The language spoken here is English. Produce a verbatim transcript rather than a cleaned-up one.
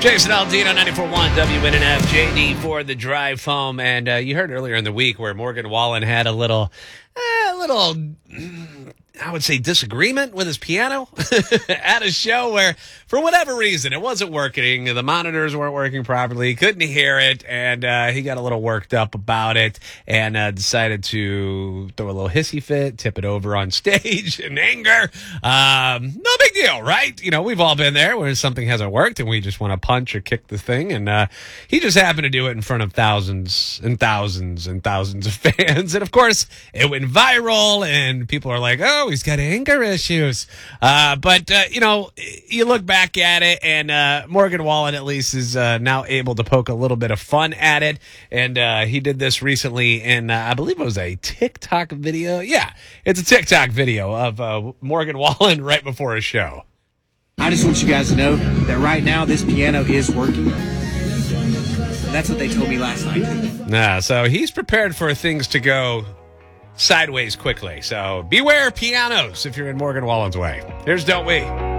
Jason Aldean, ninety-four point one W N N F, J D for the drive home. And uh, you heard earlier in the week where Morgan Wallen had a little, a little, I would say, disagreement with his piano at a show where, for whatever reason, it wasn't working. The monitors weren't working properly. He couldn't hear it, and uh, he got a little worked up about it and uh, decided to throw a little hissy fit, tip it over on stage in anger. Um, no big deal, right? You know, we've all been there where something hasn't worked and we just want to punch or kick the thing, and uh, he just happened to do it in front of thousands and thousands and thousands of fans. And, of course, it went viral, and people are like, oh, he's got anger issues. Uh, but, uh, you know, you look back at it, and uh, Morgan Wallen at least is uh, now able to poke a little bit of fun at it. And uh, he did this recently in, uh, I believe it was a TikTok video. Yeah, it's a TikTok video of uh, Morgan Wallen right before a show. I just want you guys to know that right now this piano is working. That's what they told me last night. Nah, so he's prepared for things to go sideways quickly. So beware pianos if you're in Morgan Wallen's way. Here's Don't We.